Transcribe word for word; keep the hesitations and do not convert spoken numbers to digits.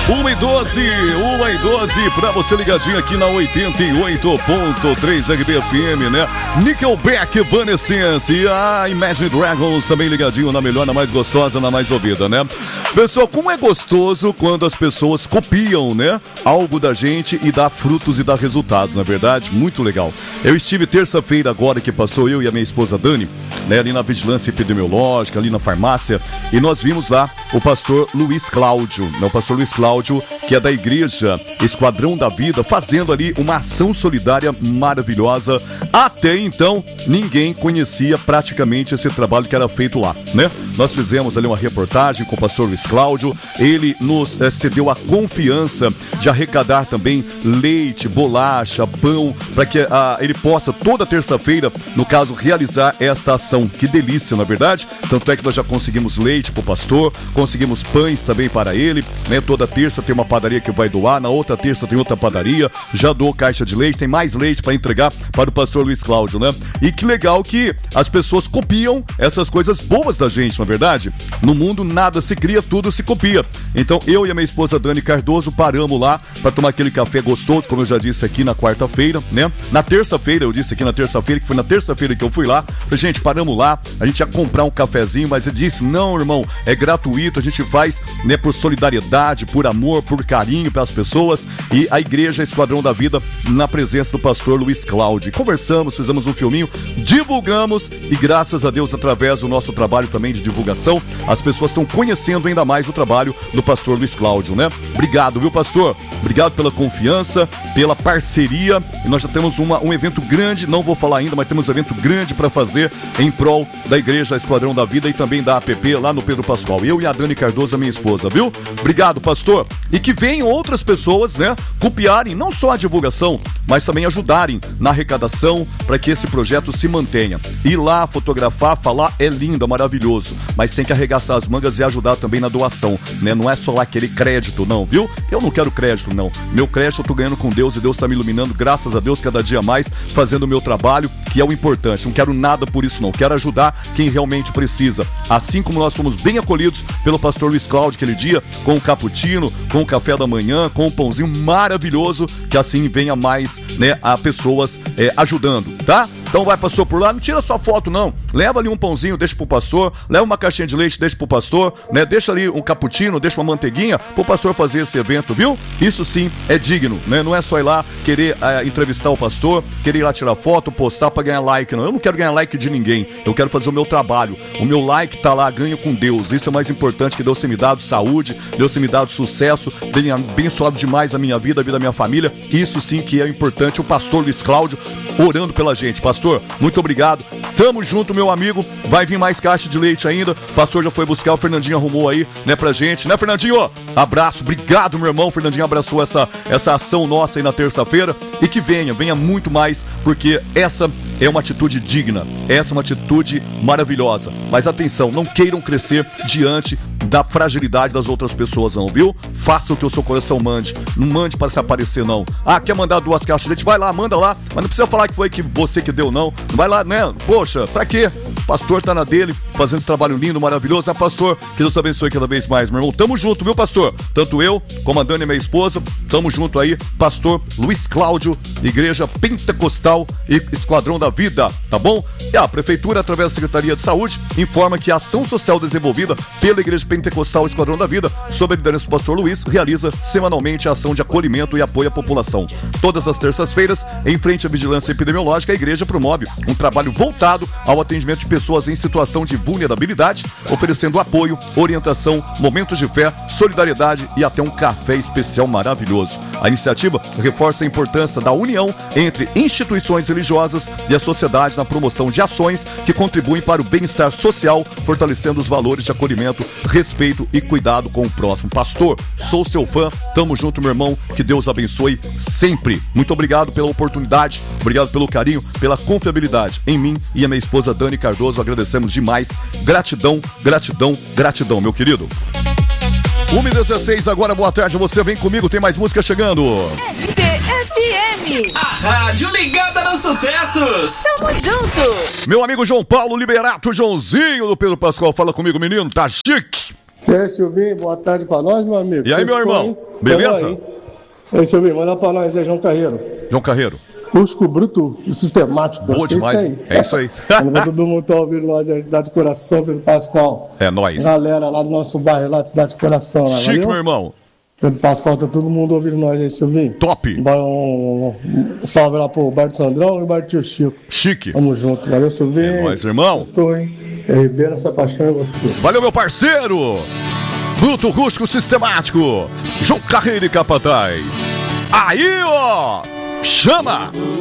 uma e doze, uma e doze, pra você ligadinho aqui na oitenta e oito ponto três R B F M, né? Nickelback, Evanescence e a Imagine Dragons também ligadinho na melhor, na mais gostosa, na mais ouvida, né? Pessoal, como é gostoso quando as pessoas copiam, né? Algo da gente e dá frutos e dá resultados, na verdade? Muito legal. Eu estive terça-feira agora que passou, eu e a minha esposa Dani, né? Ali na vigilância epidemiológica, ali na farmácia, e nós vimos lá o pastor Luiz Cláudio, né? O pastor Luiz Cláudio, que é da igreja Esquadrão da Vida, fazendo ali uma ação solidária maravilhosa. Até então, ninguém conhecia praticamente esse trabalho que era feito lá, né? Nós fizemos ali uma reportagem com o pastor Luiz Cláudio, ele nos eh, cedeu a confiança de arrecadar também leite, bolacha, pão, para que ah, ele possa toda terça-feira, no caso, realizar esta ação. Que delícia, na verdade? Tanto é que nós já conseguimos leite para o pastor, conseguimos pães também para ele, né? Toda terça tem uma padaria que vai doar, na outra terça tem outra padaria, já doou caixa de leite, tem mais leite para entregar para o pastor Luiz Cláudio, né? E que legal que as pessoas copiam essas coisas boas da gente, na verdade? No mundo nada se cria, tudo se copia. Então eu e a minha esposa Dani Cardoso paramos lá para tomar aquele café gostoso, como eu já disse aqui na quarta-feira, né? Na terça-feira, eu disse aqui na terça-feira, que foi na terça-feira que eu fui lá, falei, gente, paramos lá, a gente ia comprar um cafezinho, mas ele disse, não, irmão, é gratuito, a gente faz, né, por solidariedade, por amor, por carinho pelas pessoas, e a igreja Esquadrão da Vida na presença do pastor Luiz Cláudio. Conversamos, fizemos um filminho, divulgamos, e graças a Deus, através do nosso trabalho também de divulgação, as pessoas estão conhecendo ainda mais o trabalho do pastor Luiz Cláudio, né? Obrigado, viu, pastor? Obrigado pela confiança, pela parceria, e nós já temos uma, um evento grande, não vou falar ainda, mas temos um evento grande para fazer em prol da igreja Esquadrão da Vida e também da A P P lá no Pedro Pascoal. Eu e a Dani Cardoso, a minha esposa, viu? Obrigado, pastor. E que venham outras pessoas, né, copiarem não só a divulgação, mas também ajudarem na arrecadação para que esse projeto se mantenha. Ir lá, fotografar, falar é lindo, é maravilhoso, mas tem que arregaçar as mangas e ajudar também na doação, né? Não é só lá aquele crédito, não, viu? Eu não quero crédito, não. Meu crédito eu tô ganhando com Deus e Deus tá me iluminando, graças a Deus, cada dia mais, fazendo o meu trabalho, que é o importante. Não quero nada por isso, não. Quero ajudar quem realmente precisa. Assim como nós fomos bem acolhidos pelo pastor Luiz Cláudio aquele dia, com o cappuccino, com o café da manhã, com o pãozinho maravilhoso, que assim venha mais, né, a pessoas é, ajudando, tá? Então vai, pastor, por lá, não tira só foto, não. Leva ali um pãozinho, deixa pro pastor. Leva uma caixinha de leite, deixa pro pastor, né? Deixa ali um cappuccino, deixa uma manteiguinha pro pastor fazer esse evento, viu? Isso sim é digno, né? Não é só ir lá querer uh, entrevistar o pastor, querer ir lá tirar foto, postar pra ganhar like, não. Eu não quero ganhar like de ninguém. Eu quero fazer o meu trabalho. O meu like tá lá, ganho com Deus. Isso é mais importante, que Deus tenha me dado saúde, Deus tenha me dado sucesso, tenha abençoado demais a minha vida, a vida da minha família. Isso sim que é importante. O pastor Luiz Cláudio orando pela gente. Pastor, muito obrigado. Tamo junto, meu amigo. Vai vir mais caixa de leite ainda. O pastor já foi buscar, o Fernandinho arrumou aí, né, pra gente, né, Fernandinho? Abraço, obrigado, meu irmão. O Fernandinho abraçou essa, essa ação nossa aí na terça-feira. E que venha, venha muito mais, porque essa é uma atitude digna. Essa é uma atitude maravilhosa. Mas atenção, não queiram crescer diante da fragilidade das outras pessoas, não, viu? Faça o que o seu coração mande. Não mande para se aparecer, não. Ah, quer mandar duas caixas de leite? Vai lá, manda lá. Mas não precisa falar que foi que você que deu, não. Vai lá, né? Poxa, pra quê? O pastor tá na dele, fazendo esse trabalho lindo, maravilhoso. Ah, pastor, que Deus abençoe cada vez mais, meu irmão. Tamo junto, viu, pastor? Tanto eu, como a Dani, minha esposa, tamo junto aí. Pastor Luiz Cláudio, Igreja Pentecostal e Esquadrão da Vida, tá bom? E a Prefeitura, através da Secretaria de Saúde, informa que a ação social desenvolvida pela Igreja Pentecostal Esquadrão da Vida, sob a liderança do pastor Luiz, realiza semanalmente a ação de acolhimento e apoio à população. Todas as terças-feiras, em frente à vigilância epidemiológica, a igreja promove um trabalho voltado ao atendimento de pessoas em situação de vulnerabilidade, oferecendo apoio, orientação, momentos de fé, solidariedade e até um café especial maravilhoso. A iniciativa reforça a importância da união entre instituições religiosas e a sociedade na promoção de ações que contribuem para o bem-estar social, fortalecendo os valores de acolhimento, respeito e cuidado com o próximo. Pastor, sou seu fã, tamo junto, meu irmão, que Deus abençoe sempre. Muito obrigado pela oportunidade, obrigado pelo carinho, pela confiabilidade em mim e a minha esposa Dani Cardoso, agradecemos demais. Gratidão, gratidão, gratidão, meu querido. uma e dezesseis agora, boa tarde, você vem comigo, tem mais música chegando. R B F M, a rádio ligada nos sucessos. Tamo junto. Meu amigo João Paulo Liberato, Joãozinho do Pedro Pascoal, fala comigo, menino, tá chique. E aí, Silvinho, boa tarde pra nós, meu amigo. E aí, meu irmão? Beleza? E aí, Silvinho, manda pra nós aí, João Carreiro. João Carreiro. Cusco bruto e sistemático. Boa demais, isso hein? É isso aí. Todo mundo tá ouvindo nós aí, Cidade de Coração, Pedro Pascoal. É nóis. Galera lá do nosso bairro, lá de Cidade de Coração. Lá, Chique, valeu? meu irmão. Pedro Pascoal, tá todo mundo ouvindo nós aí, Silvinho. Top. Um, um, um salve lá pro Barto Sandrão e o Barto Tio Chico. Chique. Tamo junto. Valeu, Silvinho. É nóis, irmão. Estou, hein? É Ribeira, essa paixão é você. Valeu, meu parceiro. Bruto Rústico Sistemático. João Carreiro e Capataz. Aí, ó. Chama.